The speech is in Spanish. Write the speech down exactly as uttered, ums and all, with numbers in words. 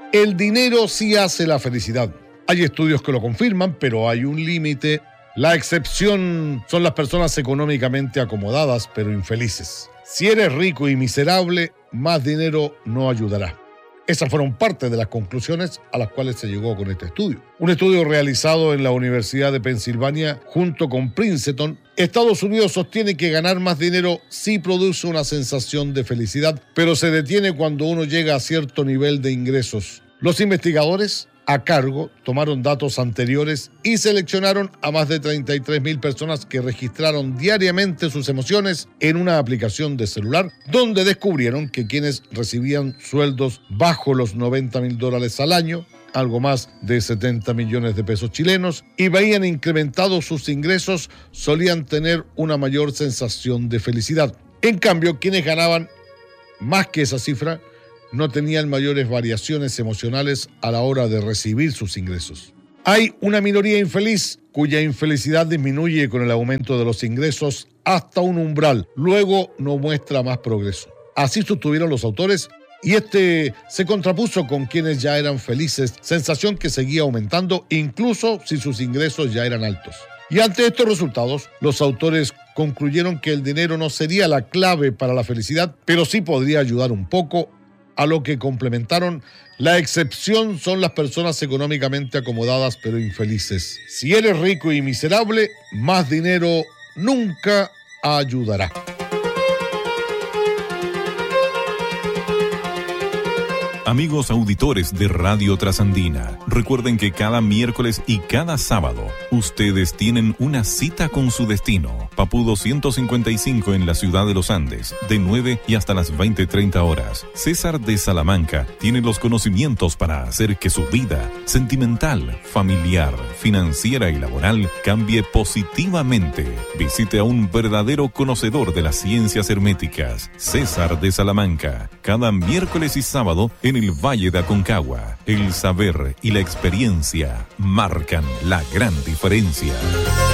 El dinero sí hace la felicidad. Hay estudios que lo confirman, pero hay un límite. La excepción son las personas económicamente acomodadas, pero infelices. Si eres rico y miserable, más dinero no ayudará. Esas fueron parte de las conclusiones a las cuales se llegó con este estudio. Un estudio realizado en la Universidad de Pensilvania junto con Princeton. Estados Unidos sostiene que ganar más dinero sí produce una sensación de felicidad, pero se detiene cuando uno llega a cierto nivel de ingresos. Los investigadores a cargo tomaron datos anteriores y seleccionaron a más de treinta y tres mil personas que registraron diariamente sus emociones en una aplicación de celular, donde descubrieron que quienes recibían sueldos bajo los noventa mil dólares al año, algo más de setenta millones de pesos chilenos, y veían incrementados sus ingresos, solían tener una mayor sensación de felicidad. En cambio, quienes ganaban más que esa cifra no tenían mayores variaciones emocionales a la hora de recibir sus ingresos. Hay una minoría infeliz cuya infelicidad disminuye con el aumento de los ingresos hasta un umbral, luego no muestra más progreso. Así sostuvieron los autores, y este se contrapuso con quienes ya eran felices, sensación que seguía aumentando incluso si sus ingresos ya eran altos. Y ante estos resultados, los autores concluyeron que el dinero no sería la clave para la felicidad, pero sí podría ayudar un poco, a lo que complementaron: la excepción son las personas económicamente acomodadas pero infelices. Si eres rico y miserable, más dinero nunca ayudará. Amigos auditores de Radio Trasandina, recuerden que cada miércoles y cada sábado ustedes tienen una cita con su destino. Papudo ciento cincuenta y cinco en la ciudad de los Andes, de nueve y hasta las veinte treinta horas. César de Salamanca tiene los conocimientos para hacer que su vida sentimental, familiar, financiera y laboral cambie positivamente. Visite a un verdadero conocedor de las ciencias herméticas, César de Salamanca, cada miércoles y sábado en el Valle de Aconcagua. El saber y la experiencia marcan la gran diferencia.